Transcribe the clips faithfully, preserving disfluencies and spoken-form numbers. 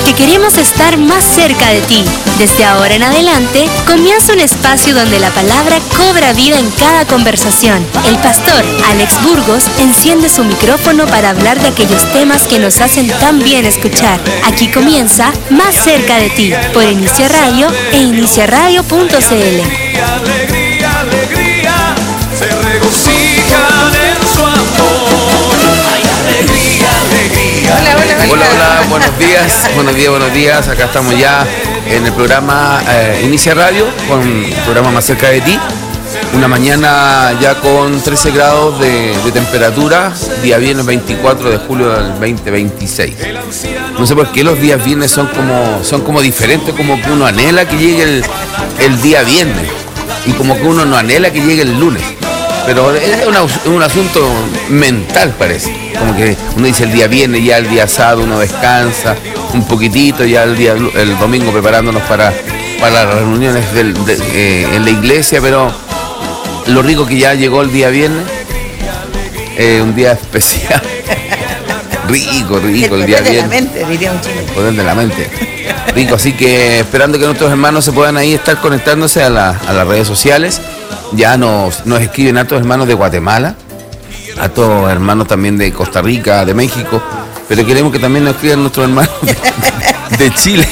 porque queremos estar más cerca de ti. Desde ahora en adelante, comienza un espacio donde la palabra cobra vida en cada conversación. El pastor Alex Burgos enciende su micrófono para hablar de aquellos temas que nos hacen tan bien escuchar. Aquí comienza Más cerca de ti, por Inicia Radio e inicia radio punto c l. Alegría, alegría, se regocijan en su amor. Ay, alegría, alegría. Hola, hola, hola. Hola, hola, buenos días, buenos días, buenos días. Acá estamos ya en el programa eh, Inicia Radio, con el programa Más cerca de ti. Una mañana ya con trece grados de, de temperatura, día viernes veinticuatro de julio del veinte veintiséis. No sé por qué los días viernes son como, son como diferentes, como que uno anhela que llegue el, el día viernes y como que uno no anhela que llegue el lunes. Pero es una, un asunto mental, parece. Como que uno dice el día viernes, ya el día sábado uno descansa un poquitito, ya el día el domingo preparándonos para, para las reuniones del, de, eh, en la iglesia, pero lo rico que ya llegó el día viernes, eh, un día especial. rico, rico, el, el día viernes. El poder de la mente, diría un chino. El poder de la mente. Rico, así que esperando que nuestros hermanos se puedan ahí estar conectándose a, la, a las redes sociales. Ya nos, nos escriben a todos hermanos de Guatemala, a todos hermanos también de Costa Rica, de México, pero queremos que también nos escriban nuestros hermanos de, de Chile.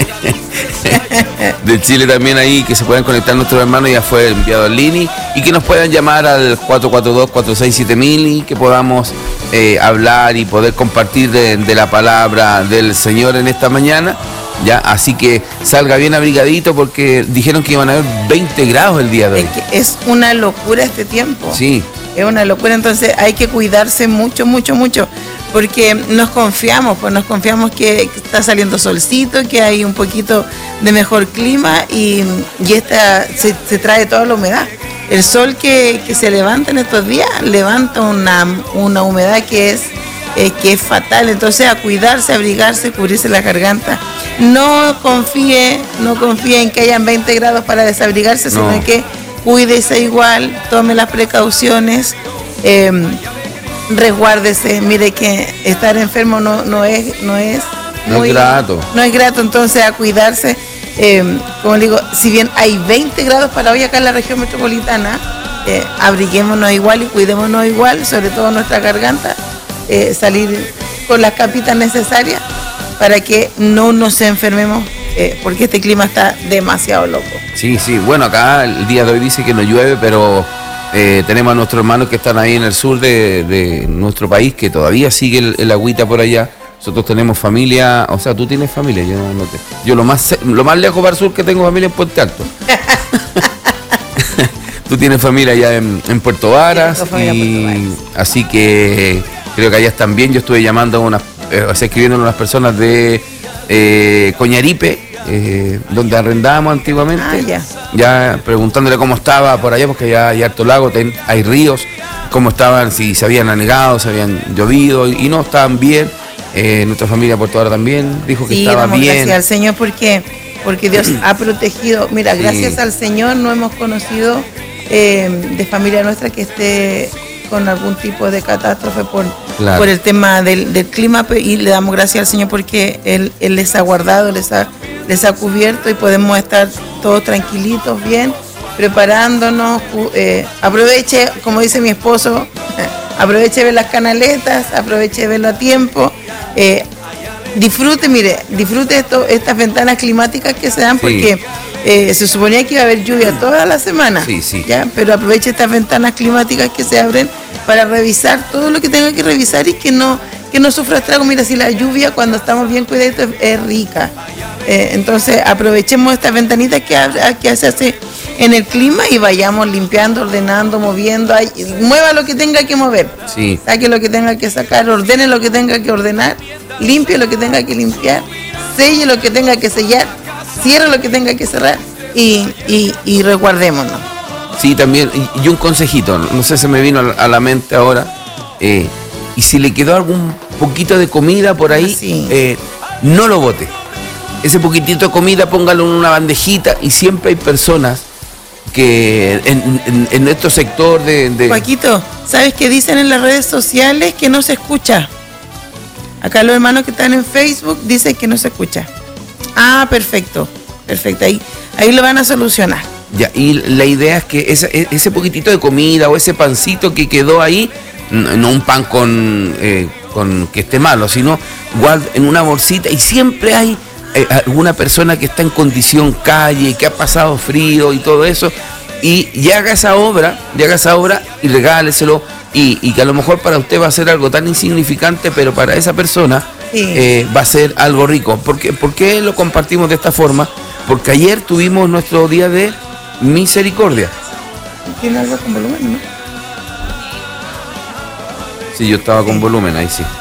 De Chile también ahí, que se puedan conectar nuestros hermanos, ya fue enviado al Lini, y que nos puedan llamar al cuatro cuatro dos, cuatro seis siete mil y que podamos eh, hablar y poder compartir de, de la palabra del Señor en esta mañana. Ya, así que salga bien abrigadito porque dijeron que iban a haber veinte grados el día de hoy. Es que es una locura este tiempo. Sí. Es una locura, entonces hay que cuidarse mucho, mucho, mucho, porque nos confiamos, pues nos confiamos que está saliendo solcito, que hay un poquito de mejor clima y, y esta se, se trae toda la humedad. El sol que, que se levanta en estos días levanta una, una humedad que es, eh, que es fatal, entonces a cuidarse, a abrigarse, cubrirse la garganta. No confíe, no confíe en que hayan veinte grados para desabrigarse, no. Sino que cuídese igual, tome las precauciones, eh, resguárdese. Mire que estar enfermo no, no es, no es, no muy, es grato. No es grato, entonces a cuidarse. Eh, como digo, si bien hay veinte grados para hoy acá en la región metropolitana, eh, abriguémonos igual y cuidémonos igual, sobre todo nuestra garganta, eh, salir con las capitas necesarias para que no nos enfermemos, eh, porque este clima está demasiado loco. Sí, sí, bueno, acá el día de hoy dice que no llueve, pero eh, tenemos a nuestros hermanos que están ahí en el sur de, de nuestro país, que todavía sigue el, el agüita por allá. Nosotros tenemos familia, o sea, tú tienes familia, yo no te, yo lo más lo más lejos para el sur que tengo familia es Puente Alto. Tú tienes familia allá en, en Puerto Varas, y Puerto así que creo que allá están bien. Yo estuve llamando a unas, eh, o sea, escribiendo a unas personas de eh, Coñaripe, eh, donde arrendábamos antiguamente, ah, ya. ya preguntándole cómo estaba por allá, porque ya hay harto lago, ten, hay ríos, cómo estaban, si se habían anegado, si habían llovido, y, y no, estaban bien. Eh, nuestra familia Puerto Vara también dijo que sí, estaba damos bien. Gracias al Señor porque, porque Dios ha protegido. Mira, gracias sí. al Señor no hemos conocido eh, de familia nuestra que esté con algún tipo de catástrofe por, claro. por el tema del, del clima, y le damos gracias al Señor porque Él, Él les ha guardado, les ha, les ha cubierto y podemos estar todos tranquilitos, bien, preparándonos. Eh, aproveche, como dice mi esposo, aproveche de ver las canaletas, aproveche de verlo a tiempo. Eh, disfrute, mire, disfrute esto, estas ventanas climáticas que se dan, sí. porque eh, se suponía que iba a haber lluvia toda la semana, sí, sí. ¿ya? Pero aproveche estas ventanas climáticas que se abren para revisar todo lo que tenga que revisar y que no, que no sufra estrago. Mira, si la lluvia cuando estamos bien cuidaditos es, es rica, eh, entonces aprovechemos estas ventanitas que, que se hace en el clima y vayamos limpiando, ordenando, moviendo, ahí, mueva lo que tenga que mover, sí. saque lo que tenga que sacar, ordene lo que tenga que ordenar, limpie lo que tenga que limpiar, selle lo que tenga que sellar, cierre lo que tenga que cerrar y, y, y resguardémonos. Sí, también, y, y un consejito, no sé, se me vino a la mente ahora, eh, y si le quedó algún poquito de comida por ahí, sí. eh, no lo bote. Ese poquitito de comida póngalo en una bandejita, y siempre hay personas que en, en, en nuestro sector de, de... Paquito, ¿sabes qué dicen en las redes sociales? Que no se escucha. Acá los hermanos que están en Facebook dicen que no se escucha. Ah, perfecto, perfecto, ahí, ahí lo van a solucionar. Ya, y la idea es que ese, ese poquitito de comida o ese pancito que quedó ahí, no un pan con, eh, con que esté malo, sino guarda en una bolsita, y siempre hay eh, alguna persona que está en condición calle, que ha pasado frío y todo eso, y, y haga esa obra, y haga esa obra y regáleselo, y, y que a lo mejor para usted va a ser algo tan insignificante, pero para esa persona sí. eh, va a ser algo rico. ¿Por qué, ¿Por qué lo compartimos de esta forma? Porque ayer tuvimos nuestro día de misericordia. ¿Tiene algo con volumen, no? Sí, yo estaba con volumen, ahí sí.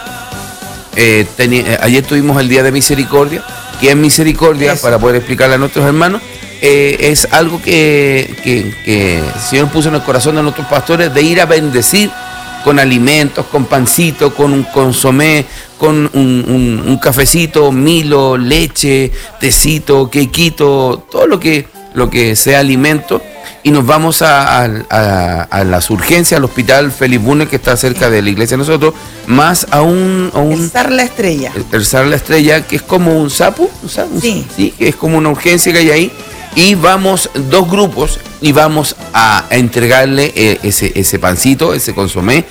Eh, teni- eh, ayer tuvimos el día de misericordia. ¿Qué es misericordia? Eso. Para poder explicarle a nuestros hermanos, eh, es algo que, que, que el Señor puso en el corazón de nuestros pastores, de ir a bendecir con alimentos, con pancito, con un consomé, con un, un, un cafecito, Milo, leche, tecito, quequito, todo lo que lo que sea alimento, y nos vamos a, a, a, a las urgencias, al hospital Félix Bulnes, que está cerca de la iglesia de nosotros, más a un... A un el Sar La Estrella. El, el Sar La Estrella, que es como un sapo, un sapo sí. sí, que es como una urgencia que hay ahí, y vamos dos grupos, y vamos a, a entregarle eh, ese, ese pancito, ese consomé,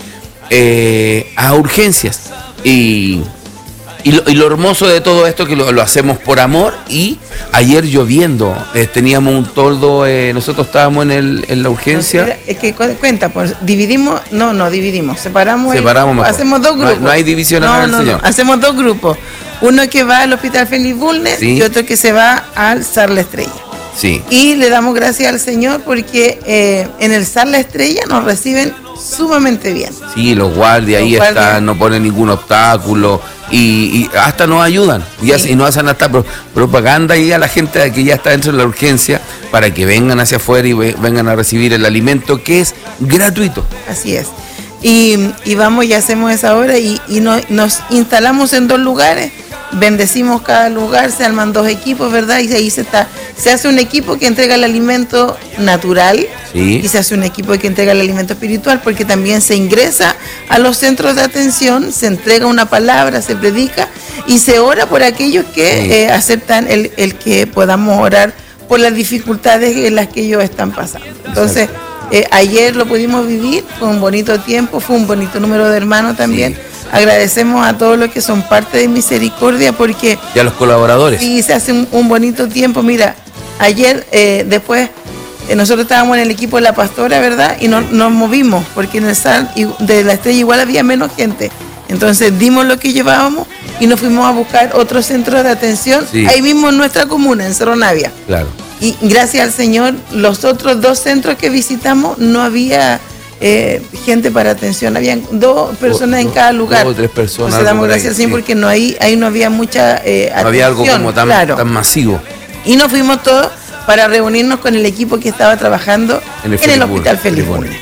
eh, a urgencias, y... Y lo, y lo hermoso de todo esto que lo, lo hacemos por amor. Y ayer lloviendo, eh, teníamos un toldo, eh, nosotros estábamos en, el, en la urgencia. Es que cuenta, pues dividimos, no, no dividimos, separamos, separamos el, hacemos dos grupos. No, no hay división no, en el no, Señor. No, hacemos dos grupos, uno que va al hospital Félix Bulnes, sí. Y otro que se va al Sar La Estrella. Sí. Y le damos gracias al Señor porque eh, en el Sar La Estrella nos reciben sumamente bien. Sí, los guardias los ahí guardias. Están, no ponen ningún obstáculo. Y, y hasta nos ayudan y, sí. y nos hacen hasta pro, propaganda y a la gente que ya está dentro de la urgencia para que vengan hacia afuera y ve, vengan a recibir el alimento, que es gratuito. Así es. Y, y vamos y hacemos esa obra y, y no, nos instalamos en dos lugares, bendecimos cada lugar, se arman dos equipos, ¿verdad? Y ahí se está, se hace un equipo que entrega el alimento natural, sí. Y se hace un equipo que entrega el alimento espiritual, porque también se ingresa a los centros de atención, se entrega una palabra, se predica y se ora por aquellos que sí. eh, aceptan el, el que podamos orar por las dificultades en las que ellos están pasando. Entonces, eh, ayer lo pudimos vivir, fue un bonito tiempo, fue un bonito número de hermanos también. Sí. Agradecemos a todos los que son parte de Misericordia porque... Y a los colaboradores. Sí, se hace un, un bonito tiempo. Mira, ayer eh, después eh, nosotros estábamos en el equipo de la pastora, ¿verdad? Y no, nos movimos porque en el Sal de la Estrella igual había menos gente. Entonces dimos lo que llevábamos y nos fuimos a buscar otro centro de atención, sí. Ahí mismo en nuestra comuna, en Cerro Navia. Claro. Y gracias al Señor, los otros dos centros que visitamos no había... Eh, gente para atención, habían dos personas do, en cada lugar. Dos o tres personas. Entonces damos gracias al Señor porque no hay, ahí no había mucha eh, atención. No había algo como tan, claro. tan masivo. Y nos fuimos todos para reunirnos con el equipo que estaba trabajando en el, en el hospital Félix Bulnes.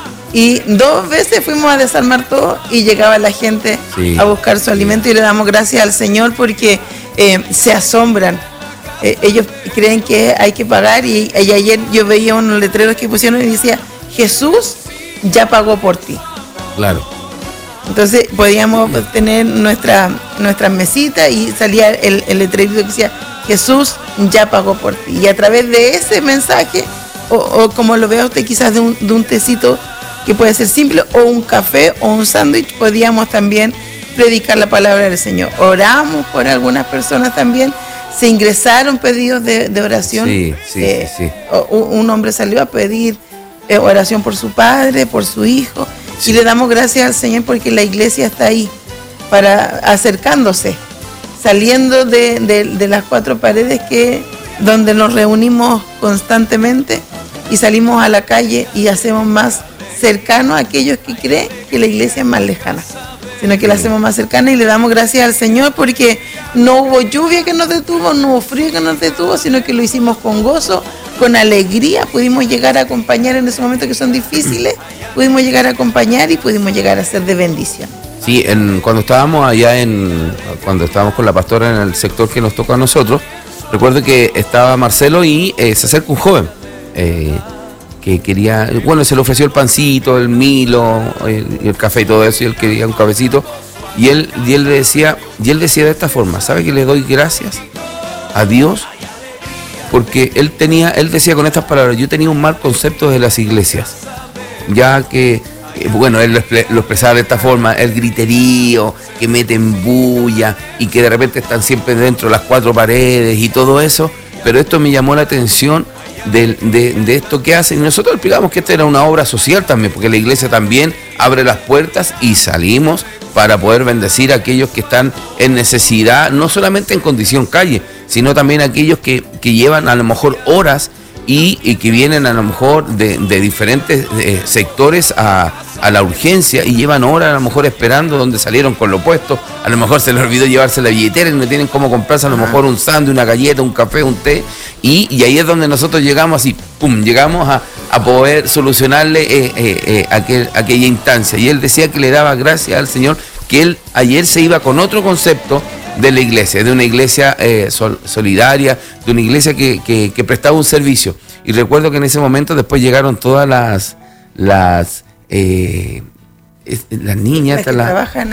Y dos veces fuimos a desarmar todo y llegaba la gente sí. a buscar su alimento sí. Y le damos gracias al Señor porque eh, se asombran. Eh, ellos creen que hay que pagar y, y ayer yo veía unos letreros que pusieron y decía, Jesús ya pagó por ti. Claro. Entonces podíamos tener nuestra nuestras mesitas y salía el, el letrerito que decía Jesús ya pagó por ti. Y a través de ese mensaje, o, o como lo vea usted quizás de un, de un tecito que puede ser simple, o un café o un sándwich, podíamos también predicar la palabra del Señor. Oramos por algunas personas también. Se ingresaron pedidos de, de oración. Sí, sí, eh, sí. Un, un hombre salió a pedir oración por su padre, por su hijo, sí. Y le damos gracias al Señor porque la iglesia está ahí para acercándose, saliendo de, de, de las cuatro paredes que donde nos reunimos constantemente y salimos a la calle y hacemos más cercano a aquellos que creen que la iglesia es más lejana, sino que la hacemos más cercana y le damos gracias al Señor porque no hubo lluvia que nos detuvo, no hubo frío que nos detuvo, sino que lo hicimos con gozo, con alegría, pudimos llegar a acompañar en esos momentos que son difíciles, pudimos llegar a acompañar y pudimos llegar a ser de bendición. Sí, en, cuando estábamos allá en, cuando estábamos con la pastora en el sector que nos tocó a nosotros, recuerdo que estaba Marcelo y eh, se acerca un joven eh, que quería, bueno, se le ofreció el pancito, el Milo, el, el café y todo eso, y él quería un cafecito, Y él, y él le decía, y él decía de esta forma, ¿sabe que le doy gracias a Dios? Porque él tenía, él decía con estas palabras, yo tenía un mal concepto de las iglesias, ya que, bueno, él lo expresaba de esta forma, el griterío, que meten bulla y que de repente están siempre dentro de las cuatro paredes y todo eso, pero esto me llamó la atención de, de, de esto que hacen. Y nosotros explicamos que esta era una obra social también, porque la iglesia también abre las puertas y salimos para poder bendecir a aquellos que están en necesidad, no solamente en condición calle, sino también aquellos que, que llevan a lo mejor horas y, y que vienen a lo mejor de, de diferentes eh, sectores a, a la urgencia y llevan horas a lo mejor esperando donde salieron con lo puesto, a lo mejor se les olvidó llevarse la billetera y no tienen cómo comprarse a lo mejor un sándwich, una galleta, un café, un té, y, y ahí es donde nosotros llegamos así, pum, llegamos a, a poder solucionarle eh, eh, eh, aquel, aquella instancia. Y él decía que le daba gracias al Señor, que él ayer se iba con otro concepto de la iglesia, de una iglesia eh, sol, solidaria, de una iglesia que, que, que prestaba un servicio. Y recuerdo que en ese momento después llegaron todas las las eh, las niñas, las que la, trabajan